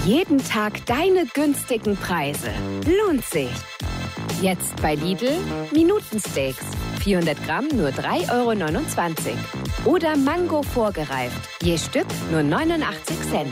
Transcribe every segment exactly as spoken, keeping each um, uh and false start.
Jeden Tag deine günstigen Preise. Lohnt sich. Jetzt bei Lidl Minutensteaks. vierhundert Gramm nur drei Euro neunundzwanzig. Oder Mango vorgereift. Je Stück nur neunundachtzig Cent.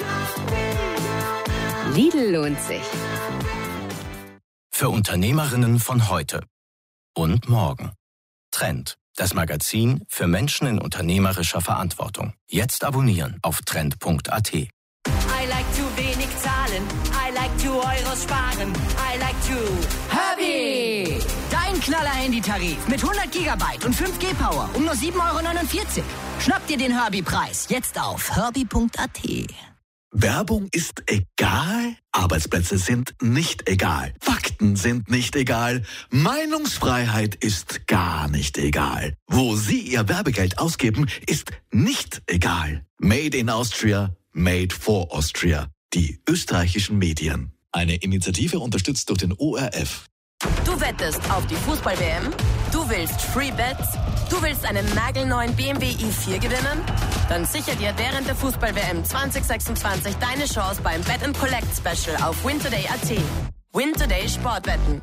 Lidl lohnt sich. Für Unternehmerinnen von heute und morgen. Trend, das Magazin für Menschen in unternehmerischer Verantwortung. Jetzt abonnieren auf trend punkt a t. I like to wenig zahlen. I like to Euros sparen. I like to Herbie! Dein Knaller-Handy-Tarif mit hundert Gigabyte und fünf G Power um nur sieben Euro neunundvierzig. Schnapp dir den Herbie-Preis jetzt auf herbie punkt a t. Werbung ist egal, Arbeitsplätze sind nicht egal, Fakten sind nicht egal, Meinungsfreiheit ist gar nicht egal. Wo Sie Ihr Werbegeld ausgeben, ist nicht egal. Made in Austria, made for Austria. Die österreichischen Medien. Eine Initiative unterstützt durch den O R F. Du wettest auf die Fußball-W M? Du willst Free Bets? Du willst einen nagelneuen B M W i vier gewinnen? Dann sicher dir während der Fußball-W M zwanzig sechsundzwanzig deine Chance beim Bet and Collect Special auf wintoday punkt a t. Wintoday Sportwetten.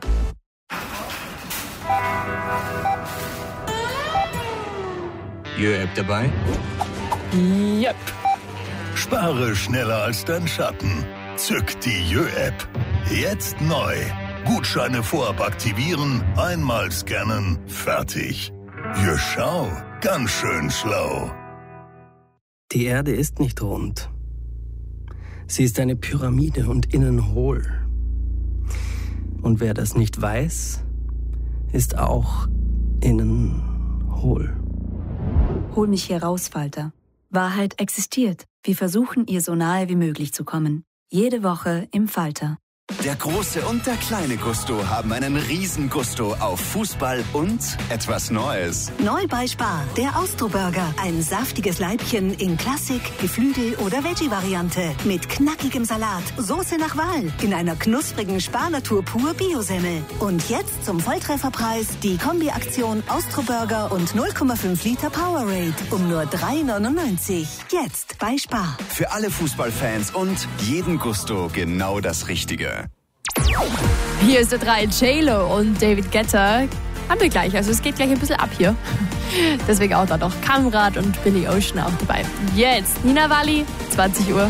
Jö-App dabei? Yep. Spare schneller als dein Schatten. Zück die Jö-App. Jetzt neu. Gutscheine vorab aktivieren, einmal scannen, fertig. Jö, schau, ganz schön schlau. Die Erde ist nicht rund. Sie ist eine Pyramide und innen hohl. Und wer das nicht weiß, ist auch innen hohl. Hol mich hier raus, Falter. Wahrheit existiert. Wir versuchen, ihr so nahe wie möglich zu kommen. Jede Woche im Falter. Der große und der kleine Gusto haben einen riesen Gusto auf Fußball und etwas Neues. Neu bei Spar, der Austro-Burger. Ein saftiges Leibchen in Klassik, Geflügel oder Veggie-Variante. Mit knackigem Salat, Soße nach Wahl. In einer knusprigen Spar-Natur pur Bio-Semmel. Und jetzt zum Volltrefferpreis die Kombi-Aktion Austro-Burger und null Komma fünf Liter Powerade. Um nur drei neunundneunzig. Jetzt bei Spar. Für alle Fußballfans und jeden Gusto genau das Richtige. Hier ist der drei J-Lo und David Guetta. Haben wir gleich, also es geht gleich ein bisschen ab hier. Deswegen auch da noch Kamrat und Billy Ocean auch dabei. Jetzt Nina Walli, zwanzig Uhr.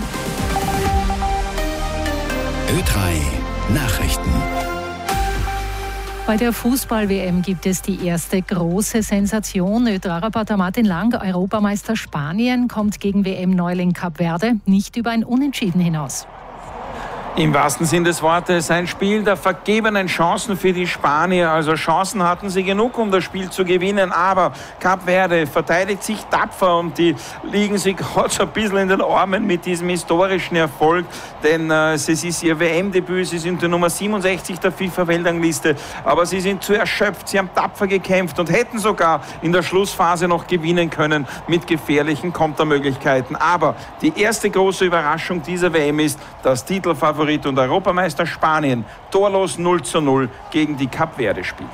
Ö drei Nachrichten. Bei der Fußball-W M gibt es die erste große Sensation. Ö drei-Reporter Martin Lang, Europameister Spanien, kommt gegen W M-Neuling Kap Verde nicht über ein Unentschieden hinaus. Im wahrsten Sinn des Wortes ein Spiel der vergebenen Chancen für die Spanier. Also Chancen hatten sie genug, um das Spiel zu gewinnen. Aber Kap Verde verteidigt sich tapfer und die liegen sich gerade so ein bisschen in den Armen mit diesem historischen Erfolg. Denn äh, es ist ihr W M-Debüt, sie sind die Nummer siebenundsechzig der FIFA-Weltrangliste. Aber sie sind zu erschöpft, sie haben tapfer gekämpft und hätten sogar in der Schlussphase noch gewinnen können mit gefährlichen Kontermöglichkeiten. Aber die erste große Überraschung dieser W M ist, dass Titelfavorit und Europameister Spanien torlos null zu null gegen die Kap Verde spielt.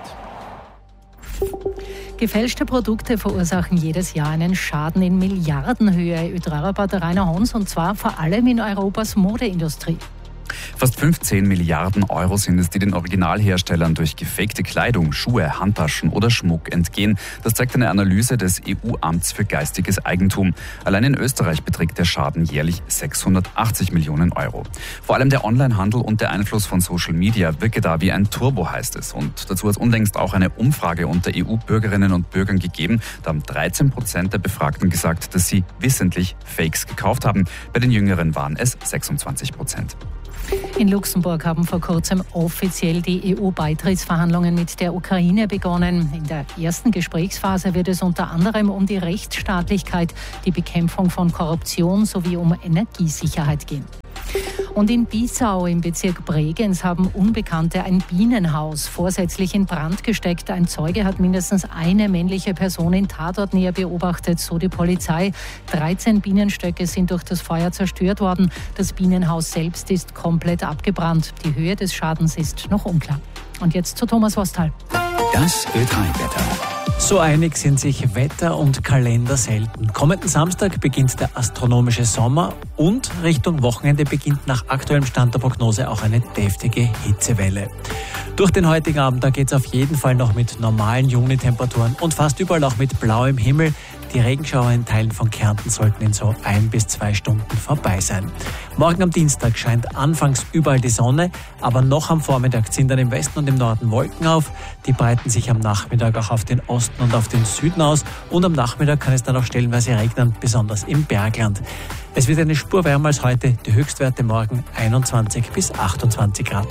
Gefälschte Produkte verursachen jedes Jahr einen Schaden in Milliardenhöhe. Ö drei-Reporter Rainer Hons, und zwar vor allem in Europas Modeindustrie. Fast fünfzehn Milliarden Euro sind es, die den Originalherstellern durch gefakte Kleidung, Schuhe, Handtaschen oder Schmuck entgehen. Das zeigt eine Analyse des E U-Amts für geistiges Eigentum. Allein in Österreich beträgt der Schaden jährlich sechshundertachtzig Millionen Euro. Vor allem der Onlinehandel und der Einfluss von Social Media wirke da wie ein Turbo, heißt es. Und dazu hat es unlängst auch eine Umfrage unter E U-Bürgerinnen und Bürgern gegeben. Da haben dreizehn Prozent der Befragten gesagt, dass sie wissentlich Fakes gekauft haben. Bei den Jüngeren waren es sechsundzwanzig Prozent. In Luxemburg haben vor kurzem offiziell die E U-Beitrittsverhandlungen mit der Ukraine begonnen. In der ersten Gesprächsphase wird es unter anderem um die Rechtsstaatlichkeit, die Bekämpfung von Korruption sowie um Energiesicherheit gehen. Und in Bissau im Bezirk Bregenz haben Unbekannte ein Bienenhaus vorsätzlich in Brand gesteckt. Ein Zeuge hat mindestens eine männliche Person in Tatortnähe beobachtet, so die Polizei. dreizehn Bienenstöcke sind durch das Feuer zerstört worden. Das Bienenhaus selbst ist komplett abgebrannt. Die Höhe des Schadens ist noch unklar. Und jetzt zu Thomas Wostal. Das Ö drei Wetter. So einig sind sich Wetter und Kalender selten. Kommenden Samstag beginnt der astronomische Sommer und Richtung Wochenende beginnt nach aktuellem Stand der Prognose auch eine deftige Hitzewelle. Durch den heutigen Abend, da geht es auf jeden Fall noch mit normalen Juni-Temperaturen und fast überall auch mit blauem Himmel. Die Regenschauer in Teilen von Kärnten sollten in so ein bis zwei Stunden vorbei sein. Morgen am Dienstag scheint anfangs überall die Sonne, aber noch am Vormittag ziehen dann im Westen und im Norden Wolken auf. Die breiten sich am Nachmittag auch auf den Osten und auf den Süden aus und am Nachmittag kann es dann auch stellenweise regnen, besonders im Bergland. Es wird eine Spur wärmer als heute, die Höchstwerte morgen einundzwanzig bis achtundzwanzig Grad.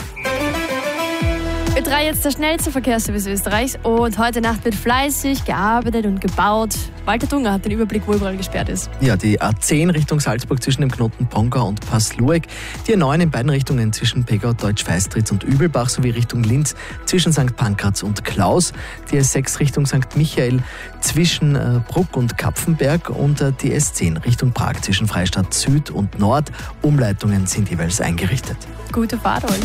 Ö drei jetzt der schnellste Verkehrsservice Österreichs und heute Nacht wird fleißig gearbeitet und gebaut. Walter Dunger hat den Überblick, wo überall gesperrt ist. Ja, die A zehn Richtung Salzburg zwischen dem Knoten Pongau und Pass-Lueck, die A neun in beiden Richtungen zwischen Pegau, Deutsch-Feistritz und Übelbach sowie Richtung Linz zwischen Sankt Pankraz und Klaus, die S sechs Richtung Sankt Michael zwischen äh, Bruck und Kapfenberg und äh, die S zehn Richtung Prag zwischen Freistadt Süd und Nord. Umleitungen sind jeweils eingerichtet. Gute Fahrt euch.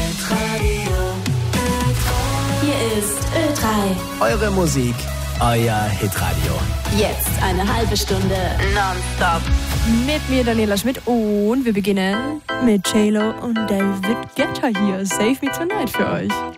Hier ist Ö drei. Eure Musik, euer Hitradio. Jetzt eine halbe Stunde nonstop. Mit mir Daniela Schmidt und wir beginnen mit J-Lo und David Guetta hier. Save Me Tonight für euch.